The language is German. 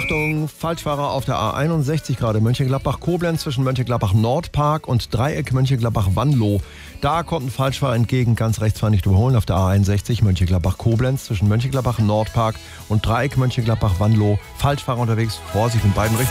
Achtung, Falschfahrer auf der A61 gerade. Mönchengladbach-Koblenz zwischen Mönchengladbach-Nordpark und Dreieck Mönchengladbach-Wanlo. Da kommt ein Falschfahrer entgegen, ganz rechts fahren nicht überholen. Auf der A61 Mönchengladbach-Koblenz zwischen Mönchengladbach-Nordpark und Dreieck Mönchengladbach-Wanlo. Falschfahrer unterwegs, Vorsicht in beiden Richtungen.